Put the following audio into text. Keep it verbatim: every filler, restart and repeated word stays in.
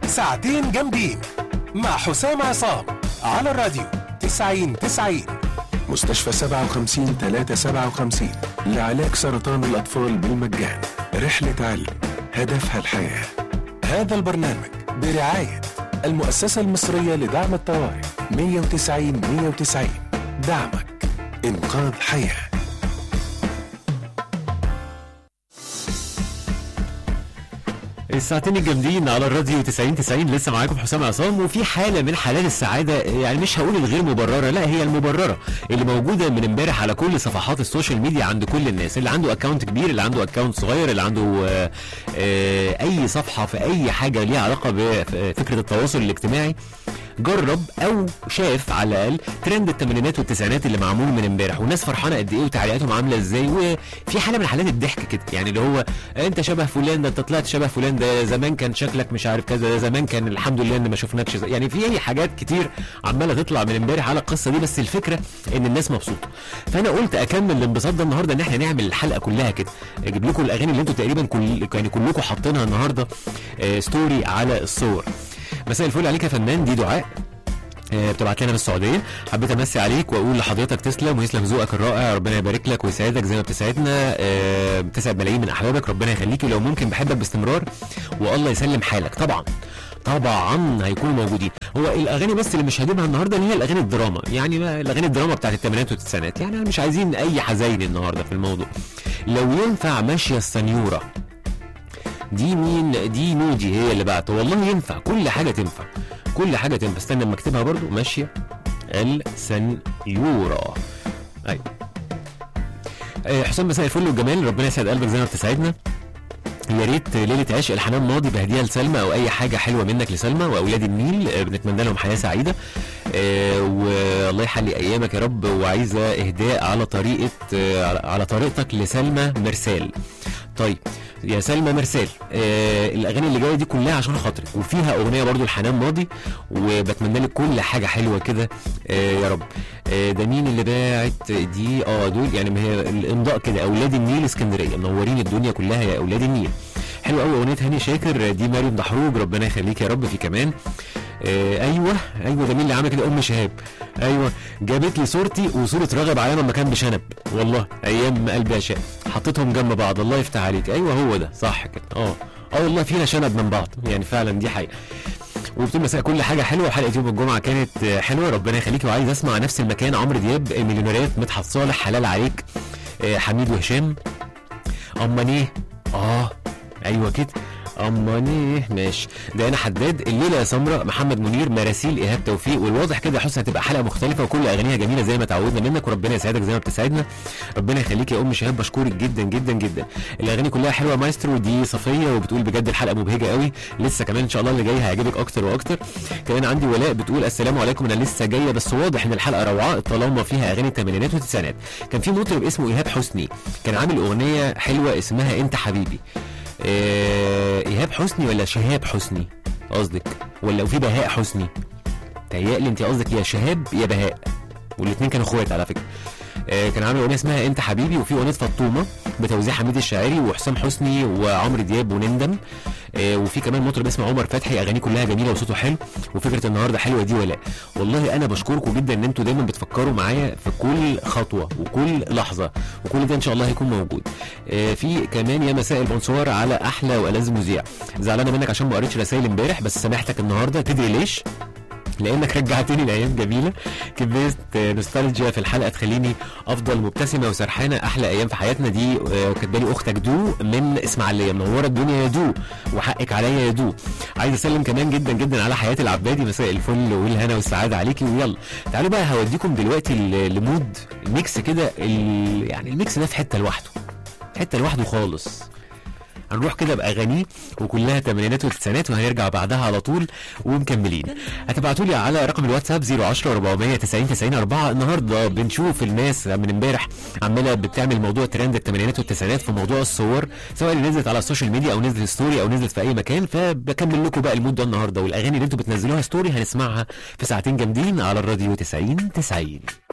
ساعتين جامدين مع حسام عصام على الراديو تسعين تسعين. مستشفى سبعة وخمسين ثلاثة سبعة وخمسين لعلاج سرطان الأطفال بالمجان. رحلة علم هدفها الحياة. هذا البرنامج برعاية المؤسسة المصرية لدعم الطوارئ مية وتسعين مية وتسعين. دعمك إنقاذ حياة. الساعتين الجامدين على الراديو تسعين تسعين، لسه معاكم حسام عصام. وفي حاله من حالات السعاده، يعني مش هقول الغير مبرره، لا هي المبرره اللي موجوده من امبارح على كل صفحات السوشيال ميديا عند كل الناس، اللي عنده اكونت كبير، اللي عنده اكونت صغير، اللي عنده آآ آآ اي صفحه في اي حاجه ليها علاقه بفكره التواصل الاجتماعي، جرب او شاف على الاقل ترند الثمانينات والتسعينات اللي معمول من امبارح، والناس فرحانه قد ايه وتعليقاتهم عامله ازاي. وفي حاله من حالات الضحك كده، يعني اللي هو انت شبه فلان، ده انت طلعت شبه فلان، ده زمان كان شكلك مش عارف كذا، ده زمان كان الحمد لله ان ما شفناكش، يعني في اي حاجات كتير عماله تطلع من امبارح على القصه دي. بس الفكره ان الناس مبسوطه، فانا قلت اكمل الانبساط ده النهارده، ان احنا نعمل الحلقه كلها كده، اجيب لكم الاغاني اللي انتوا تقريبا كل يعني كلكم حاطينها النهارده آه ستوري على الصور. مساء الفل عليك يا فنان، دي دعاء بتبعت لنا من السعوديه، حبيت امسي عليك واقول لحضرتك تسلم ويسلم ذوقك الرائع، ربنا يبارك لك ويسعدك زي ما بتسعدنا، أه بتسعد ملايين من احبابك، ربنا يخليكي، لو ممكن بحبك باستمرار والله يسلم حالك. طبعا طبعا هيكونوا موجودين. هو الاغاني بس اللي مش هجيبها النهارده اللي هي الاغاني الدراما، يعني الاغاني الدراما بتاعت الثمانينات والتسعينات، يعني مش عايزين اي حزين النهارده في الموضوع. لو ينفع ماشيه السنيوره دي، مين دي؟ نودي هي اللي بعت، والله ينفع، كل حاجه تنفع، كل حاجه تنفع. استنى اما اكتبها برضو، ماشيه السنيوره. ايوه أه حسام، مساء الفل والجمال، ربنا يسعد قلبك زي ما بتسعدنا. يا ريت ليله عشق الحنان ماضي بهديه لسلمى، او اي حاجه حلوه منك لسلمى واولاد النيل، أه بنتمنى لهم حياه سعيده، أه والله يحلي ايامك يا رب. وعايزه اهداء على طريقه أه على طريقتك لسلمى مرسال. طيب يا سلمى مرسال، آه الاغاني اللي جايه دي كلها عشان خاطرك، وفيها اغنيه برضو الحنان ماضي، وبتمنى لك كل حاجه حلوه كده آه يا رب. آه ده مين اللي باعت دي؟ اه دول يعني هي الامضاء كده، اولاد النيل اسكندريه، منورين الدنيا كلها يا اولاد النيل. حلوه قوي اغنيه هاني شاكر دي، مريم دحروج، ربنا يخليك يا رب. في كمان آه ايوه ايوه ده مين اللي عامل كده؟ ام شهاب، ايوه جابت لي صورتي وصوره راغب علامه لما كان بشنب، والله ايام قلبي يا شاب، حطيتهم جنب بعض، الله يفتح عليك. ايوه هو ده صح كده، اه اه والله فينا شنب من بعض، يعني فعلا دي حقيقه. وبتقول مساء كل حاجه حلوه، وحلقه يوم الجمعه كانت حلوه، ربنا يخليكي. وعايز اسمع نفس المكان، عمرو دياب، المليونيرات، مدحت صالح، حلال عليك، آه حميد وهشام، امانيه، اه ايوه كده امانيه، ماشي. ده انا حداد، الليله يا سمره، محمد منير، مراسيل، ايهاب توفيق. والواضح كده يا حسن هتبقى حلقه مختلفه وكل اغانيها جميله زي ما تعودنا منك، وربنا يسعدك زي ما بتسعدنا، ربنا يخليك يا ام شهاب، بشكرك جدا جدا جدا. الاغاني كلها حلوه مايسترو. دي صفيه وبتقول بجد الحلقه مبهجه قوي، لسه كمان ان شاء الله اللي جاي هيعجبك اكتر واكتر. كمان عندي ولاء بتقول السلام عليكم، انا لسه جايه بس واضح ان الحلقه روعه طالما فيها اغاني الثمانينات والتسعينات. كان في مطرب اسمه ايهاب حسني كان عامل اغنيه حلوه اسمها انت حبيبي. ايهاب حسني ولا شهاب حسني قصدك، ولا وفي بهاء حسني؟ تهيألي انت قصدك يا شهاب يا بهاء، والاثنين كانوا اخوات على فكره. آه كان عامل اغنيه اسمها انت حبيبي، وفي اغنيه فطومه بتوزيع حميد الشاعري وحسام حسني وعمرو دياب ونندم. آه وفي كمان مطرب اسمه عمر فتحي، اغانيه كلها جميله وصوته حلو. وفكره النهارده حلوه دي ولا والله انا بشكركم جدا ان انتوا دايما بتفكروا معايا في كل خطوه وكل لحظه، وكل ده ان شاء الله هيكون موجود. آه في كمان يا مساء البونسوار على احلى والذ مذيع، زعلانه منك عشان ما قريتش رسائل امبارح بس سامحتك النهارده، تدري ليش؟ لانك رجعتني لايام جميله، كميه نوستالجيا في الحلقه تخليني افضل مبتسمه وسرحانه. احلى ايام في حياتنا دي كاتبه لي اختك دو من اسماعيليه، منوره الدنيا يا دو، وحقك عليا يا دو. عايز اسلم كمان جدا جدا على حياه العبادي، مساء الفل والهنا والسعاده عليكي. ويلا تعالوا بقى هوديكم دلوقتي لمود ميكس كده، يعني الميكس ده في حته لوحده، حته لوحده خالص. هنروح كده باغانيه وكلها ثمانينات وتسعينات، وهنرجع بعدها على طول ومكملين. هتبعتوا لي على رقم الواتساب صفر عشرة أربعمية تسعين تسعين أربعة. النهارده بنشوف الناس من امبارح عماله بتعمل موضوع ترند الثمانينات والتسعينات في موضوع الصور، سواء اللي نزلت على السوشيال ميديا او نزلت ستوري او نزلت في اي مكان. فبكمل لكم بقى المود ده النهارده، والاغاني اللي انتوا بتنزلوها ستوري هنسمعها في ساعتين جامدين على الراديو تسعين تسعين.